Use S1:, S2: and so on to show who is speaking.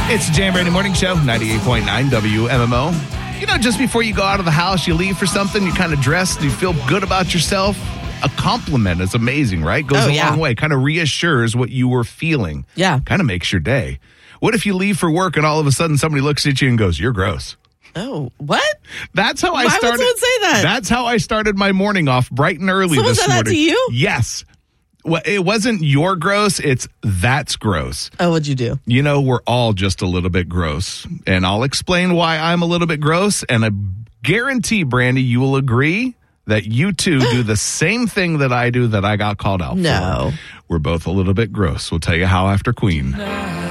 S1: It's the Jam Brady Morning Show, 98.9 WMMO. You know, just before you go out of the house, you leave for something, you kind of dress, you feel good about yourself. A compliment is amazing, right? Goes a long way. Kind of reassures what you were feeling.
S2: Yeah.
S1: Kind of makes your day. What if you leave for work and all of a sudden somebody looks at you and goes, "You're gross"?
S2: Oh, what?
S1: That's how I started.
S2: Why would someone say that?
S1: That's how I started my morning off bright and early
S2: Someone
S1: this
S2: said
S1: morning.
S2: that to you?
S1: Yes. Well, it wasn't "you're gross," it's "that's gross."
S2: Oh, what'd you do?
S1: You know, we're all just a little bit gross. And I'll explain why I'm a little bit gross. And I guarantee, Brandy, you will agree that you two do the same thing that I do that I got called out for.
S2: No.
S1: We're both a little bit gross. We'll tell you how after Queen.